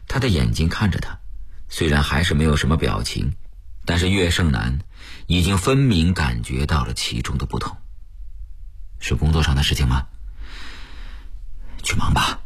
他的眼睛看着他，虽然还是没有什么表情，但是岳胜男已经分明感觉到了其中的不同。是工作上的事情吗？去忙吧。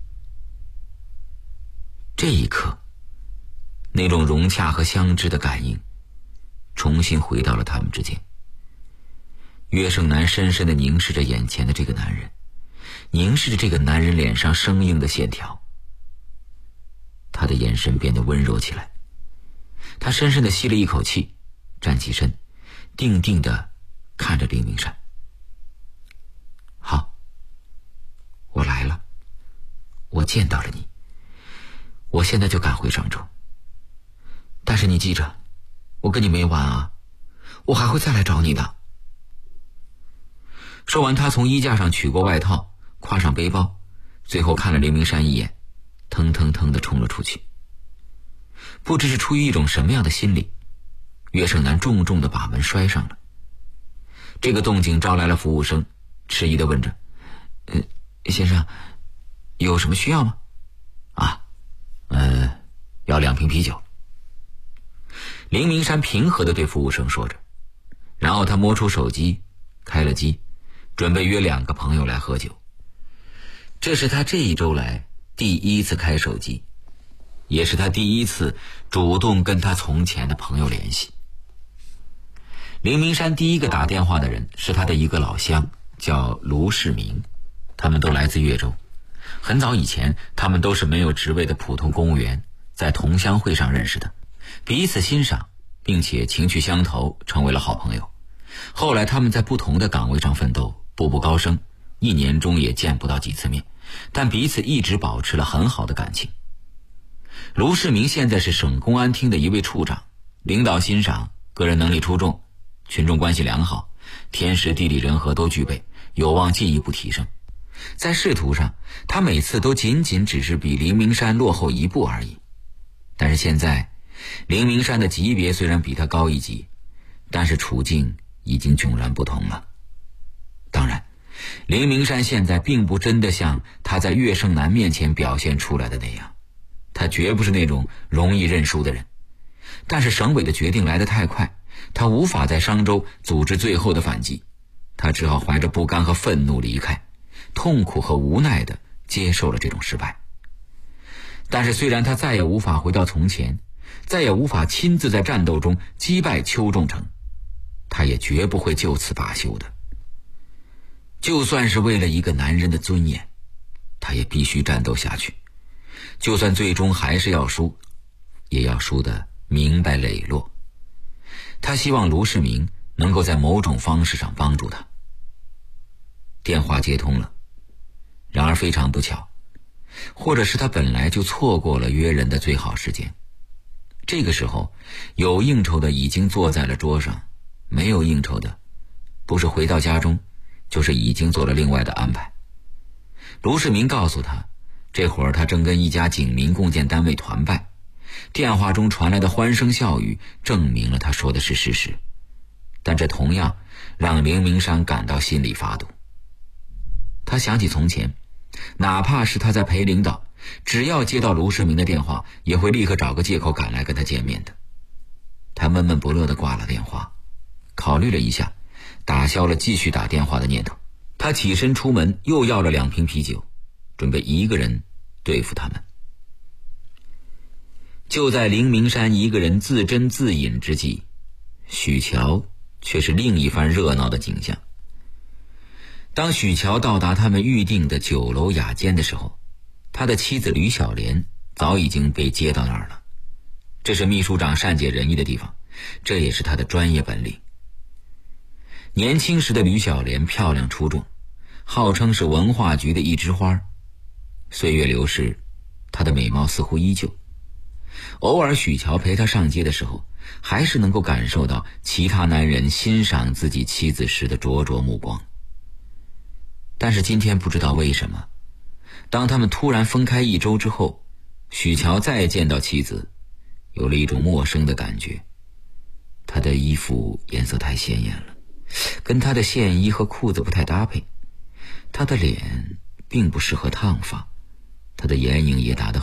这一刻，那种融洽和相知的感应重新回到了他们之间。岳胜男深深地凝视着眼前的这个男人，凝视着这个男人脸上生硬的线条。他的眼神变得温柔起来，他深深地吸了一口气，站起身，定定地看着林明山。好，我来了，我见到了你，我现在就赶回上州。但是你记着，我跟你没完啊，我还会再来找你的。说完，他从衣架上取过外套，挎上背包，最后看了林明山一眼，腾腾腾地冲了出去。不知是出于一种什么样的心理，岳胜男重重地把门摔上了。这个动静招来了服务生，迟疑地问着：先生，有什么需要吗？要2瓶啤酒。林明山平和地对服务生说着，然后他摸出手机，开了机，准备约2个朋友来喝酒。这是他这一周来第一次开手机，也是他第一次主动跟他从前的朋友联系。林明山第一个打电话的人是他的一个老乡，叫卢世明，他们都来自岳州。很早以前，他们都是没有职位的普通公务员，在同乡会上认识的，彼此欣赏，并且情趣相投，成为了好朋友。后来他们在不同的岗位上奋斗，步步高升，1年中也见不到几次面，但彼此一直保持了很好的感情。卢世明现在是省公安厅的一位处长，领导欣赏，个人能力出众，群众关系良好，天时地利人和都具备，有望进一步提升。在仕途上，他每次都仅仅只是比林明山落后1步而已。但是现在，林明山的级别虽然比他高1级，但是处境已经迥然不同了。当然，林明山现在并不真的像他在岳胜男面前表现出来的那样，他绝不是那种容易认输的人。但是省委的决定来得太快，他无法在商州组织最后的反击，他只好怀着不甘和愤怒离开，痛苦和无奈地接受了这种失败。但是虽然他再也无法回到从前，再也无法亲自在战斗中击败邱仲成，他也绝不会就此罢休的。就算是为了一个男人的尊严，他也必须战斗下去。就算最终还是要输，也要输得明白磊落。他希望卢世明能够在某种方式上帮助他。电话接通了，然而非常不巧，或者是他本来就错过了约人的最好时间。这个时候，有应酬的已经坐在了桌上，没有应酬的，不是回到家中，就是已经做了另外的安排。卢世明告诉他，这会儿他正跟一家警民共建单位团拜，电话中传来的欢声笑语证明了他说的是事实，但这同样让林明山感到心里发堵。他想起从前，哪怕是他在陪领导，只要接到卢世明的电话，也会立刻找个借口赶来跟他见面的。他闷闷不乐地挂了电话，考虑了一下，打消了继续打电话的念头。他起身出门，又要了2瓶啤酒，准备一个人对付他们。就在林明山一个人自斟自饮之际，许桥却是另一番热闹的景象。当许桥到达他们预定的酒楼雅间的时候，他的妻子吕小莲早已经被接到那儿了。这是秘书长善解人意的地方，这也是他的专业本领。年轻时的吕小莲漂亮出众，号称是文化局的一枝花。岁月流逝，她的美貌似乎依旧。偶尔许桥陪她上街的时候，还是能够感受到其他男人欣赏自己妻子时的灼灼目光。但是今天不知道为什么，当他们突然分开1周之后，许桥再见到妻子，有了一种陌生的感觉。她的衣服颜色太鲜艳了，跟她的线衣和裤子不太搭配。她的脸并不适合烫发，她的眼影也打得